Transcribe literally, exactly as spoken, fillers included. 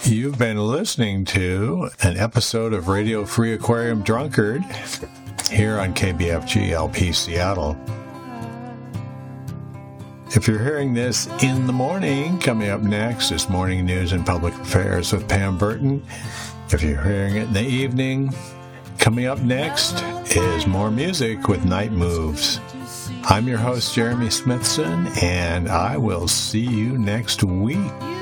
You've been listening to an episode of Radio Free Aquarium Drunkard here on K B F G L P Seattle. If you're hearing this in the morning, coming up next is Morning News and Public Affairs with Pam Burton. If you're hearing it in the evening, coming up next is more music with Night Moves. I'm your host, Jeremy Smithson, and I will see you next week.